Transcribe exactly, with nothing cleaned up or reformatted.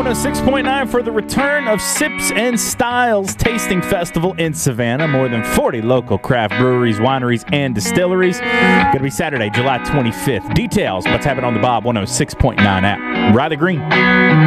one oh six point nine for the return of Sips and Styles Tasting Festival in Savannah. More than forty local craft breweries, wineries, and distilleries. Going to be Saturday, July twenty-fifth. Details, what's happening on the Bob one oh six point nine app. Riley Green.